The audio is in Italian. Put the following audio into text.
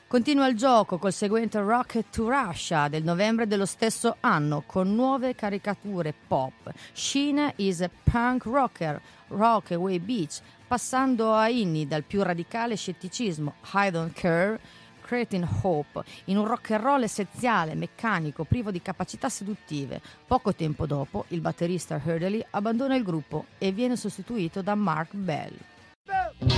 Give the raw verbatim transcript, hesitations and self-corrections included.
Continua il gioco col seguente Rocket to Russia del novembre dello stesso anno con nuove caricature pop. Sheena is a punk rocker, Rockaway Beach, passando a inni dal più radicale scetticismo, I don't care, Creating Hope, in un rock and roll essenziale, meccanico, privo di capacità seduttive. Poco tempo dopo, il batterista Hurley abbandona il gruppo e viene sostituito da Mark Bell.